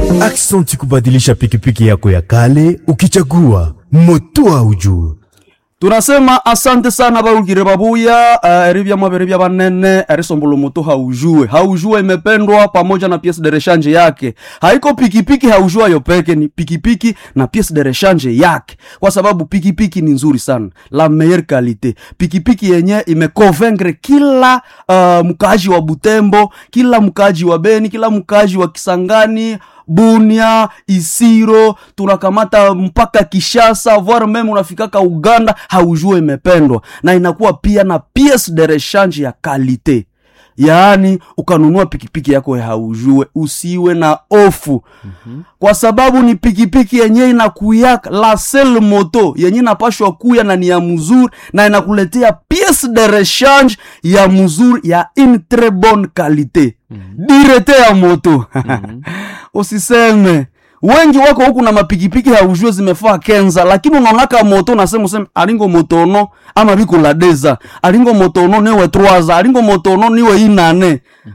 Aksanti kubadilisha pikipiki yako ya kale ukichagua moto haujue. Tunasema asante sana baulgire babuya, eribya mwaberibya banene, erisombolo moto haujue. Haujue imependwa pamoja na pièce de rechange yake. Haiko pikipiki haujua yopeke, ni pikipiki na pièce de rechange yake. Kwa sababu pikipiki ni nzuri sana, la meilleure qualité. Pikipiki yenye imeconvaincre kila mkaaji wa Butembo, kila mkaaji wa Beni, kila mkaaji wa Kisangani, Bunia, Isiro, tunakamata mpaka Kishasa, voire meme unafikaka Uganda, haujue imependwa. Na inakuwa pia na pièce de rechange ya kalite. Yaani ukanunua pikipiki yako ya haujue, usiwe na ofu. Kwa sababu ni pikipiki yenye inakuyaka la seule moto yenye inapashwa kuya na ni ya mzuri, na inakuletea pièce de rechange ya mzuri ya une très bonne qualité. Direte ya moto. Usiseme wengi wako huku na mapikipiki haujue zimefaa kenza, lakini unaonaka moto unasema alingo moto no ama biko la deza, alingo moto no newe 3 alingo moto no niwe 4.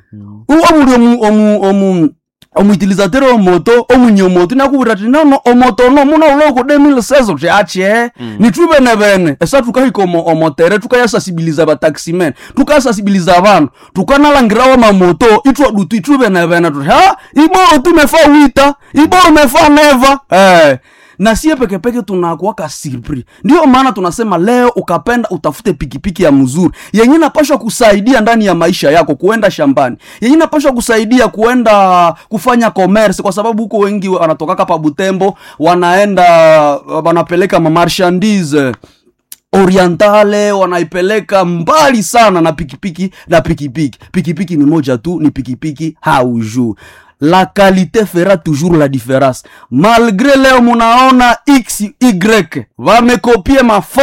Uwa utilisateur wa moto omunyo moto nakubira tinono omoto no muna uloko 2016 chache ni trube nebene esa tukahiko omotere tukayasasibiliza ba taximen tukayasasibiliza abantu tukanalangirawa mamoto itwa dutu trube nebene ha ibo tumefa wita ibo umefa neva na siye peke tunakuwa ka surprise. Ndio maana tunasema leo ukapenda utafute pikipiki ya mzuri yenye inapaswa kusaidia ndani ya maisha yako, kuenda shambani, yenye inapaswa kusaidia kuenda kufanya commerce, kwa sababu huko wengi wanatoka hapa Butembo wanaenda wanapeleka marchandise orientale, wanaipeleka mbali sana na pikipiki ni moja tu, ni pikipiki haujue. La qualité fera toujours la différence. Malgré leo munaona XY wamekopie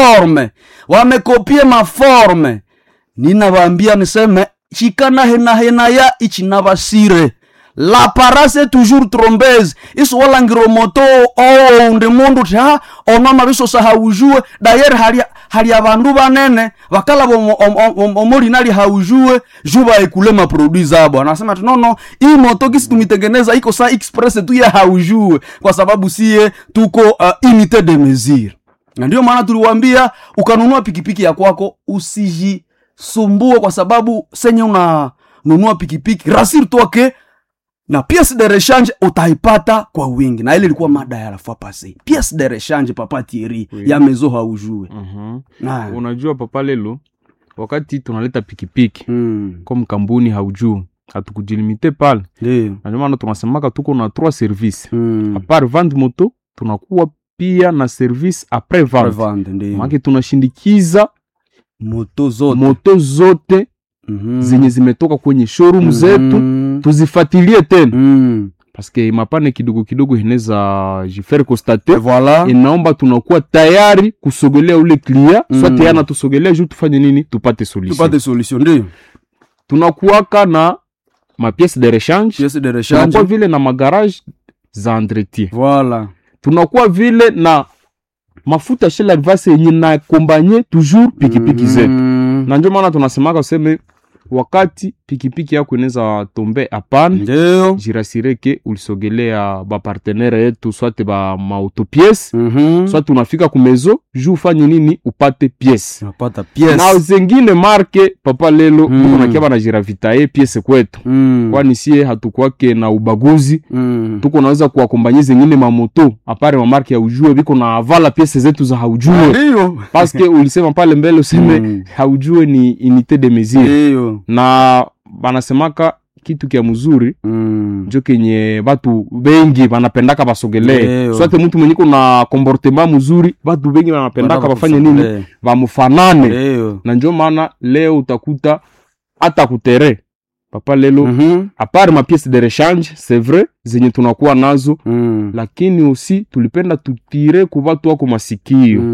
ma forme. Ninawaambia niseme chikana hena ya ichinabasire. La parase est toujours trompeuse. Iso wala ngiromoto onde mundu ta onama biso sahaujue. D'ailleurs hali abandu banene wakala omori nali haujue juba ekulema produits zabo. Anasema nono hii moto kisi tumitengeneza iko sa express tu ya haujue, kwa sababu siye tuko unité de mesure. Na ndio maana tuliwaambia ukanunua pikipiki ya kwako usijisumbue, kwa sababu senye unanunua pikipiki rassure-toi que na pièce de rechange utaipata kwa wingi. Na ile ilikuwa mada ya la fois passée. Pièce de rechange papa Thierry ya mezo haujue. Unajua papa lelo wakati tunaleta pikipiki kama kampuni haujue hatukujilimite pale. Na ndio maana tunasemaka tuko na 3 services. A part vente moto tunakuwa pia na service après vente. Maana tunashindikiza moto zote zenye zimetoka kwenye showroom zetu tuzifuatilie tena. Parce que mapane kidogo inaweza jifaire constater. Voilà. Inaomba tunakuwa tayari kusogelea ule client, soit yana tusogelea juu tufanye nini? Tupate solution. Ndio. Tunakuwaka na ma pièce de rechange. Tunakuwa vile na magarage za entretien. Voilà. Tunakuwa vile na mafuta chez la vase yenye na accompagner toujours pikipiki zetu. Na ndio maana tunasemaka useme wakati pikipiki yako inaweza tombe apane, ndio jirasireke ulisogelea ba partenaire yetu, soit ba autopièce, soit unafika kumezo juu ufanye nini upate pièce. Unapata pièce. Na zingine marke papa lelo tunakia bana jiravitae pièce kwetu. Kwani sie hatukwake na ubaguzi. Tuko naweza kuakombanyia zingine mamoto apare ma marke ya ujue biko na avala pièce zetu za haujue. Ndio. Parce que ulisema pale mbele useme haujue ni unité de mesure. Ndio. Na banasemaka kitu kia mzuri njo kenye batu bengi banapendaka basogelee. Sote mtu mwenye kuna comportement mzuri batu bengi banapendaka bafanye nini? Bamufanane. Na njo maana leo utakuta hata kutere papa lelo a part ma pièce de rechange c'est vrai zenye tunakuwa nazo, lakini aussi tulipenda tutire ku watu wako masikio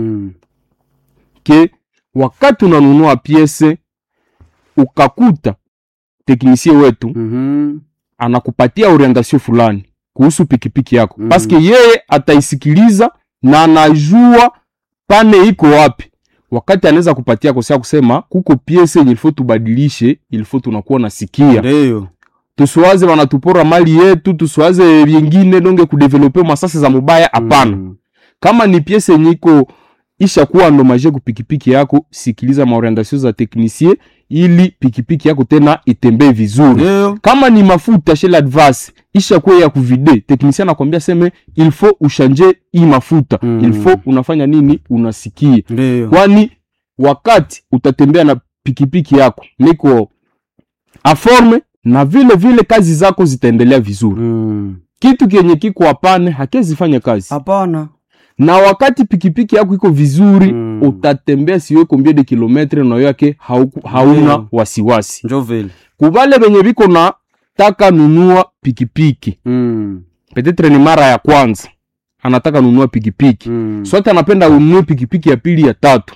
ke wakati unanunua pièce ukakuta teknisie wetu anakupatia orientation fulani kuhusu pikipiki yako, paske yeye ataisikiliza na anajua pane iko wapi. Wakati anaweza kupatia kwa sababu kusema kuko piese yenye ilifo tubadilishe, ilifo tunakuwa nasikia. Ndio. tusiwaze wanatupora mali yetu, tusiwaze vingine donge kudevelope masasi za mubaya, hapana. Kama ni piese yenye iko isha kuwa endommage ku pikipiki yako, sikiliza maorientation za technicien ili pikipiki yako tena itembee vizuri. Kama ni mafuta chez l'Advance isha kuwa ya kuvide, technicien anakuambia seme il faut uchanger hii mafuta. Il faut unafanya nini? Unasikia. Kwani wakati utatembea na pikipiki yako niko aforme na vile kazi zako zitaendelea vizuri. Kitu kenye kiko hapana hakizifanya kazi. Hapana. Na wakati pikipiki yako iko vizuri, utatembea siwe combien de kilometre na yake hauna wasiwasi. Njoveli. Kubale benye biko na taka nunua pikipiki. Peut-être ni mara ya kwanza anataka nunua pikipiki. Sote anapenda ununue pikipiki ya pili ya tatu.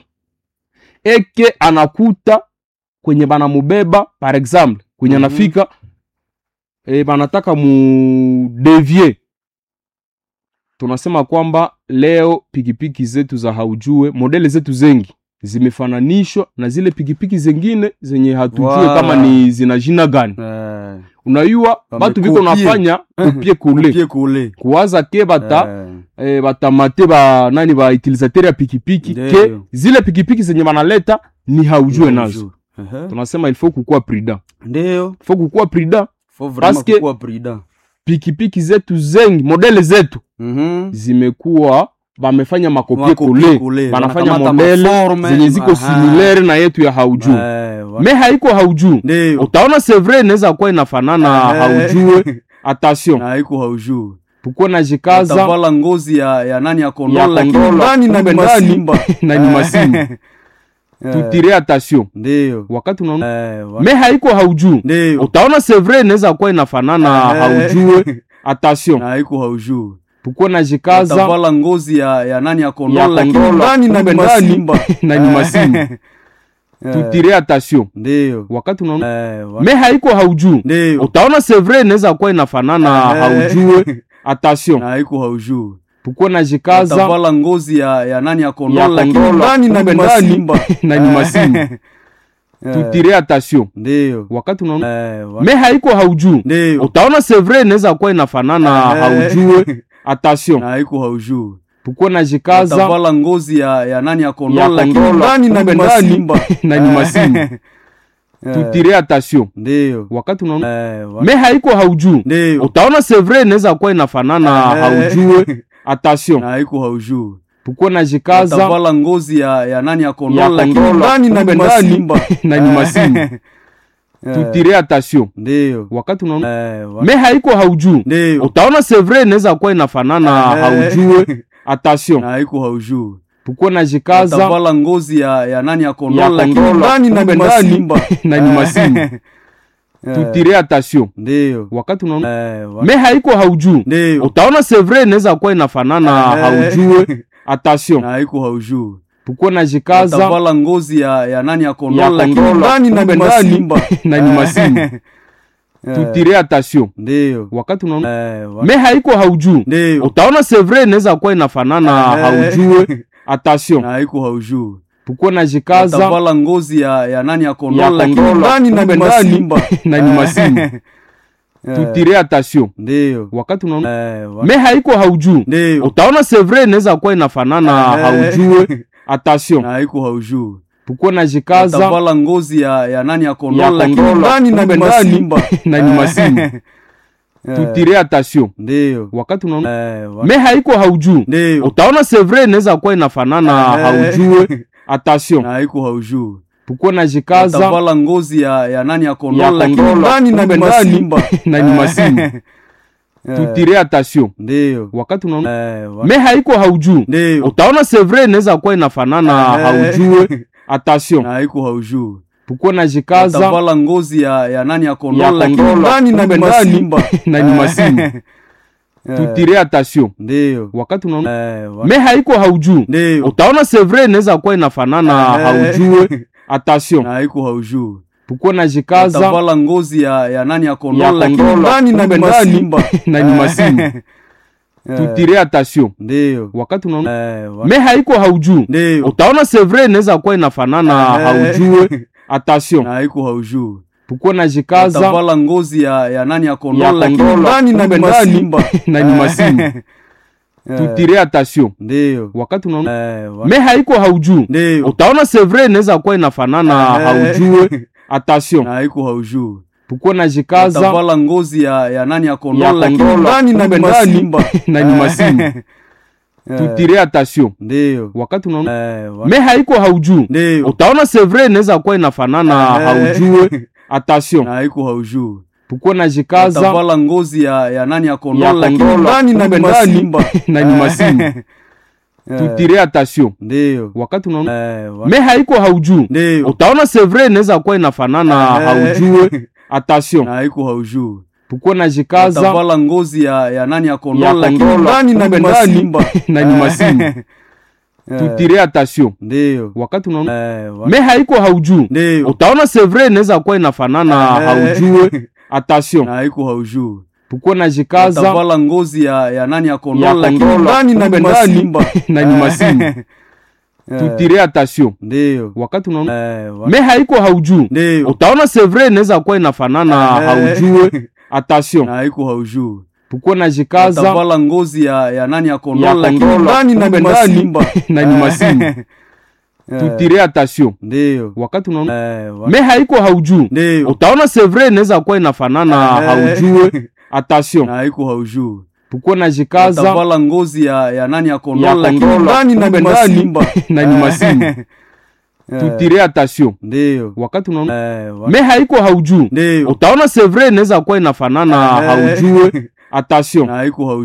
Eke anakuta kwenye bana mubeba par exemple, kwenye anafika banataka mu devier. Tunasema kwamba leo pikipiki zetu za haujue, modele zetu zengi zimefananishwa na zile pikipiki zengine zenye hatujue kama ni zina jina gani. Unayua batu biko nafanya kopie kule. Kuwaza ke batamate nani ba utilisateur ya pikipiki ke zile pikipiki zenye banaleta ni haujue nazo. Tunasema il faut kukua prudent. Ndio. Il faut kukua prudent. Faut vraiment kukua prudent. Pikipiki zetu zengi, modele zetu zimekuwa bamefanya makopie kule, banafanya modele zenye ziko similaire na yetu ya haujue. Me haiko haujue. Utaona c'est vrai inaweza kuwa inafanana haujue. Attention. Haiko haujue. Pourquoi na jikaza? Utavala ngozi ya nani ya kondolo, lakini ndani na masimba. Na ni masimba. Tutire attention. Ndio. Wakati unaona me haiko haujue. Utaona c'est vrai inaweza kuwa inafanana haujue. Attention. Haiko haujue. Pourquoi na jikaza? Utavala ngozi ya nani ya kondolo, lakini ndani na masimba. Na ni masimba. Tutire attention. Ndio. Wakati unaona me haiko haujue. Utaona c'est vrai inaweza kuwa inafanana haujue. Attention. Haiko haujue. Pourquoi na jikaza? Utavala ngozi ya nani ya kondolo, lakini ndani na masimba. Na ni masimba. Tutire attention. Ndio. Wakati unaona me haiko haujue. Utaona c'est vrai inaweza kuwa inafanana haujue. Attention. Haiko haujue. Pourquoi na jikaza? Utavala ngozi ya nani ya kondolo, lakini ndani na masimba. Na ni masimba. Tutire attention. Ndio. Wakati unaona me haiko haujue. Utaona c'est vrai inaweza kuwa inafanana haujue. Attention. Haiko haujue. Pourquoi na jikaza? Utavala ngozi ya nani ya kondolo, lakini ndani na masimba. Na ni masimba. Tutire attention. Ndio. Wakati unaona me haiko haujue. Utaona c'est vrai inaweza kuwa inafanana haujue. Attention. Haiko haujue. Pourquoi na jikaza? Utavala ngozi ya nani ya kondolo, lakini ndani na masimba. Na ni masimba. Tutire attention. Ndio. Wakati unaona me haiko haujue. Utaona c'est vrai inaweza kuwa inafanana haujue. Attention. Haiko haujue. Pourquoi na jikaza? Utavala ngozi ya nani ya kondolo, lakini ndani na masimba. Na ni masimba. Tutire attention. Ndio. Wakati unaona me haiko haujue. Utaona c'est vrai inaweza kuwa inafanana haujue. Attention. Haiko haujue. Pourquoi na jikaza? Utavala ngozi ya nani ya kondolo, lakini ndani na masimba. Na ni masimba. Tutire attention. Ndio. Wakati unaona me haiko haujue. Utaona c'est vrai inaweza kuwa inafanana haujue. Attention. Haiko haujue. Pourquoi na jikaza? Utavala ngozi ya nani ya kondolo, lakini ndani na masimba. Na ni masimba. Tutire attention. Ndio. Wakati unaona me haiko haujue. Utaona c'est vrai inaweza kuwa inafanana haujue. Attention. Haiko haujue. Pourquoi na jikaza? Utavala ngozi ya nani ya kondolo, lakini ndani na masimba. Na ni masimba. Tutire attention. Ndio. Wakati unaona me haiko haujue. Utaona c'est vrai inaweza kuwa inafanana haujue. Attention. Haiko haujue. Pourquoi na jikaza? Utavala ngozi ya nani ya kondolo, lakini ndani na masimba. Na ni masimba. Tutire attention. Ndio. Wakati unaona me haiko haujue. Utaona c'est vrai inaweza kuwa inafanana haujue. Attention. Haiko haujue. Pourquoi na jikaza? Utavala ngozi ya nani ya kondolo, lakini ndani na masimba. Na ni masimba. Tutire attention. Ndio. Wakati unaona me haiko haujue. Utaona c'est vrai inaweza kuwa inafanana haujue. Attention. Haiko haujue. tukuwe na jikaza utavala ngozi ya nani ya kondoo ya lakini kondola, ndani na kumbe ni ndani masimba na ni masimba. Tutire attention ndio wakati unaona me haiko haujui, ndio utaona c'est vrai inaweza kuwa inafanana haujue. Attention haiko haujui, tukuwe na jikaza utavala ngozi ya nani ya kondoo ya lakini kondola, ndani na kumbe ni ndani masimba na ni masimba. Tutire attention ndio wakati unaona me haiko haujui, ndio utaona c'est vrai inaweza kuwa inafanana haujue. Attention haiko haujui, tukuwe na jikaza utavala ngozi ya nani ya kondoo ya lakini kondola, ndani na kumbe ni ndani masimba na ni masimba. Tutire attention ndio wakati unaona me haiko haujui, ndio utaona c'est vrai inaweza kuwa inafanana haujue. Attention haiko haujui, tukuwe na jikaza utavala ngozi ya nani ya kondoo ya lakini kondola, ndani na kumbe ni ndani masimba na ni masimba. Tutire attention ndio wakati unaona me haiko haujui, ndio utaona c'est vrai inaweza kuwa inafanana haujue. Attention haiko haujui, tukuwe na jikaza utavala ngozi ya nani ya kondoo ya lakini kondola, ndani na kumbe ni ndani masimba na ni masimba. Tutire attention ndio wakati unaona me haiko haujui, ndio utaona c'est vrai inaweza kuwa inafanana haujue. Attention haiko haujui, tukuwe na jikaza utavala ngozi ya nani ya kondoo ya lakini kondola, ndani na kumbe ni ndani masimba na ni masimba. Tutire attention ndio wakati unaona me haiko haujui, ndio utaona c'est vrai inaweza kuwa inafanana haujue. Attention haiko haujui, tukuwe na jikaza utavala ngozi ya nani ya kondoo ya lakini kondola, ndani na kumbe ni ndani masimba na ni masimba. Tutire attention ndio wakati unaona me haiko haujui, ndio utaona c'est vrai inaweza kuwa inafanana haujue. Attention haiko haujui.